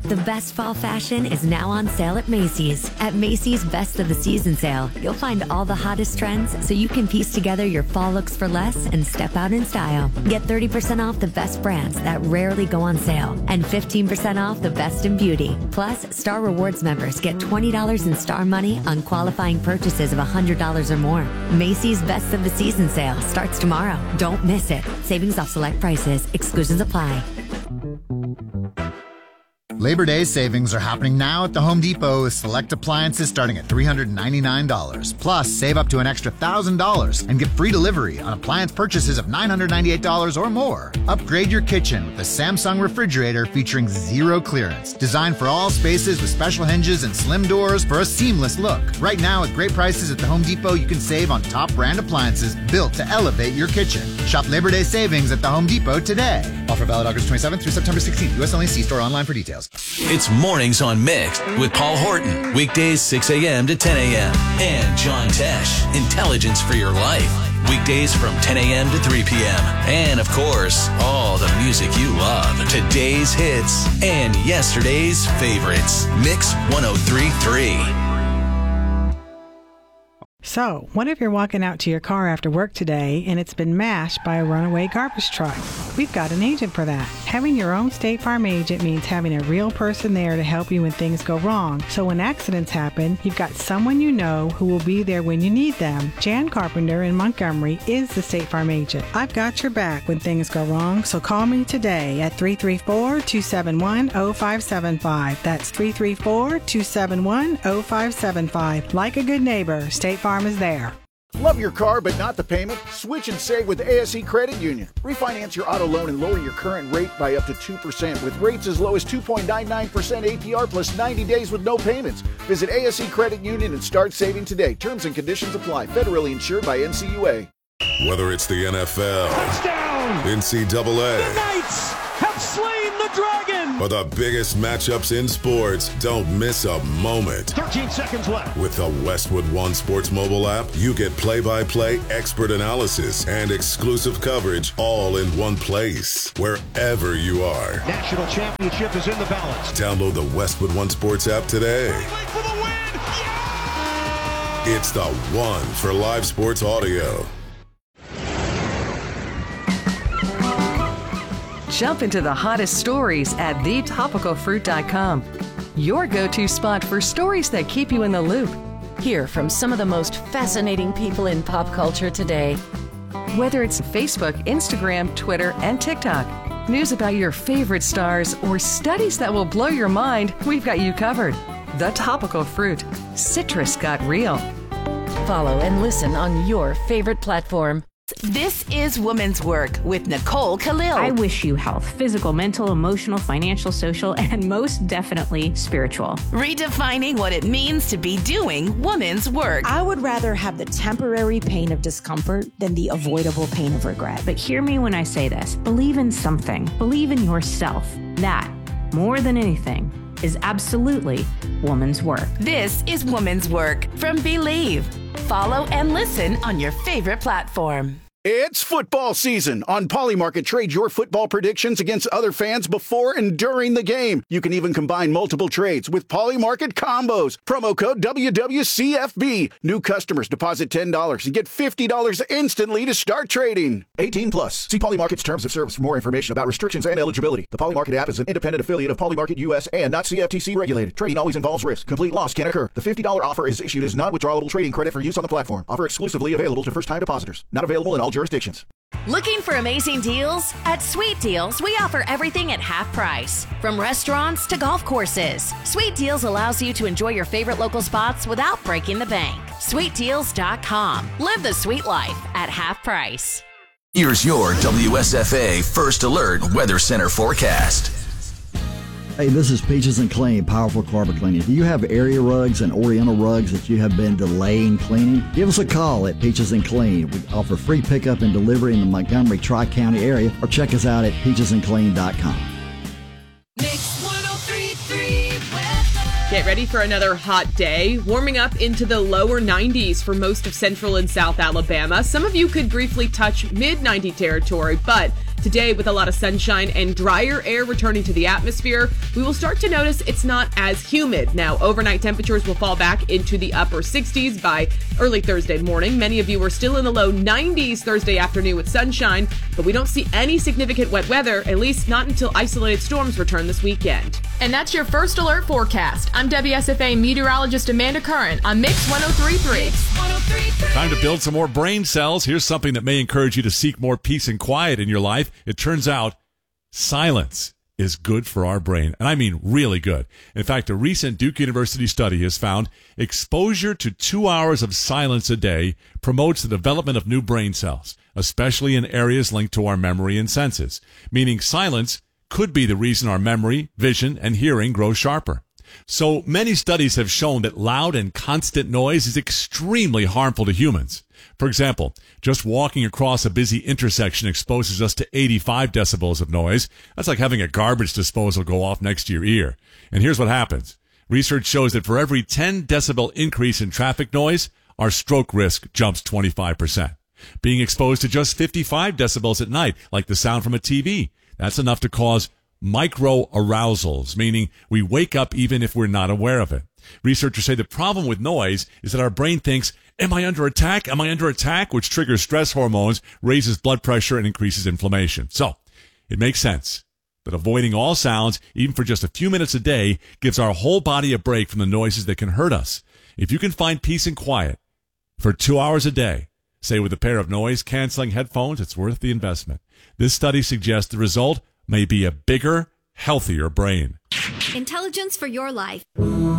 The best fall fashion is now on sale at Macy's. At Macy's Best of the Season sale, you'll find all the hottest trends so you can piece together your fall looks for less and step out in style. Get 30% off the best brands that rarely go on sale and 15% off the best in beauty. Plus, Star Rewards members get $20 in Star money on qualifying purchases of $100 or more. Macy's Best of the Season sale starts tomorrow. Don't miss it. Savings off select prices. Exclusions apply. Labor Day savings are happening now at the Home Depot with select appliances starting at $399. Plus, save up to an extra $1,000 and get free delivery on appliance purchases of $998 or more. Upgrade your kitchen with a Samsung refrigerator featuring zero clearance. Designed for all spaces with special hinges and slim doors for a seamless look. Right now, at great prices at the Home Depot, you can save on top brand appliances built to elevate your kitchen. Shop Labor Day savings at the Home Depot today. Offer valid August 27th through September 16th. U.S. only. See store online for details. It's Mornings on Mixed with Paul Horton. Weekdays 6 a.m. to 10 a.m. And John Tesh, Intelligence for Your Life. Weekdays from 10 a.m. to 3 p.m. And, of course, all the music you love. Today's hits and yesterday's favorites. Mix 103.3. So, what if you're walking out to your car after work today and it's been mashed by a runaway garbage truck? We've got an agent for that. Having your own State Farm agent means having a real person there to help you when things go wrong. So when accidents happen, you've got someone you know who will be there when you need them. Jan Carpenter in Montgomery is the State Farm agent. I've got your back when things go wrong, so call me today at 334-271-0575. That's 334-271-0575. Like a good neighbor, State Farm is there. Love your car but not the payment? Switch and save with ASE Credit Union. Refinance your auto loan and lower your current rate by up to 2% with rates as low as 2.99% APR plus 90 days with no payments. Visit ASE Credit Union and start saving today. Terms and conditions apply. Federally insured by NCUA. Whether it's the NFL, touchdown, NCAA, the Knights have slain the dragon, or the biggest matchups in sports, don't miss a moment. 13 seconds left. With the Westwood One Sports mobile app, you get play-by-play expert analysis and exclusive coverage all in one place, wherever you are. National championship is in the balance. Download the Westwood One Sports app today. Wait for the win. Yeah! It's the one for live sports audio. Jump into the hottest stories at thetopicalfruit.com. Your go-to spot for stories that keep you in the loop. Hear from some of the most fascinating people in pop culture today. Whether it's Facebook, Instagram, Twitter, and TikTok, news about your favorite stars, or studies that will blow your mind, we've got you covered. The Topical Fruit. Citrus got real. Follow and listen on your favorite platform. This is Woman's Work with Nicole Khalil. I wish you health, physical, mental, emotional, financial, social, and most definitely spiritual. Redefining what it means to be doing woman's work. I would rather have the temporary pain of discomfort than the avoidable pain of regret. But hear me when I say this. Believe in something. Believe in yourself. That, more than anything, is absolutely woman's work. This is Woman's Work from Believe. Follow and listen on your favorite platform. It's football season. On Polymarket, trade your football predictions against other fans before and during the game. You can even combine multiple trades with Polymarket combos. Promo code WWCFB. New customers deposit $10 and get $50 instantly to start trading. 18 plus. See Polymarket's terms of service for more information about restrictions and eligibility. The Polymarket app is an independent affiliate of Polymarket US and not CFTC regulated. Trading always involves risk. Complete loss can occur. The $50 offer is issued as non-withdrawable trading credit for use on the platform. Offer exclusively available to first-time depositors. Not available in all jurisdictions. Looking for amazing deals? At Sweet Deals, we offer everything at half price. From restaurants to golf courses. Sweet Deals allows you to enjoy your favorite local spots without breaking the bank. SweetDeals.com. Live the sweet life at half price. Here's your WSFA First Alert Weather Center forecast. Hey, this is Peaches and Clean, Powerful Carpet Cleaning. Do you have area rugs and oriental rugs that you have been delaying cleaning? Give us a call at Peaches and Clean. We offer free pickup and delivery in the Montgomery Tri-County area, or check us out at peachesandclean.com. Get ready for another hot day, warming up into the lower 90s for most of central and south Alabama. Some of you could briefly touch mid-90 territory, but Today, with a lot of sunshine and drier air returning to the atmosphere, we will start to notice it's not as humid. Now, overnight temperatures will fall back into the upper 60s by early Thursday morning. Many of you are still in the low 90s Thursday afternoon with sunshine, but we don't see any significant wet weather, at least not until isolated storms return this weekend. And that's your first alert forecast. I'm WSFA meteorologist Amanda Curran on Mix 103.3. Time to build some more brain cells. Here's something that may encourage you to seek more peace and quiet in your life. It turns out silence is good for our brain, and I mean really good. In fact, a recent Duke University study has found exposure to 2 hours of silence a day promotes the development of new brain cells, especially in areas linked to our memory and senses, meaning silence could be the reason our memory, vision, and hearing grow sharper. So many studies have shown that loud and constant noise is extremely harmful to humans. For example, just walking across a busy intersection exposes us to 85 decibels of noise. That's like having a garbage disposal go off next to your ear. And here's what happens. Research shows that for every 10 decibel increase in traffic noise, our stroke risk jumps 25%. Being exposed to just 55 decibels at night, like the sound from a TV, that's enough to cause micro-arousals, meaning we wake up even if we're not aware of it. Researchers say the problem with noise is that our brain thinks, am I under attack? Am I under attack? Which triggers stress hormones, raises blood pressure, and increases inflammation. So, it makes sense that avoiding all sounds, even for just a few minutes a day, gives our whole body a break from the noises that can hurt us. If you can find peace and quiet for 2 hours a day, say with a pair of noise-canceling headphones, it's worth the investment. This study suggests the result may be a bigger, healthier brain. Intelligence for your life.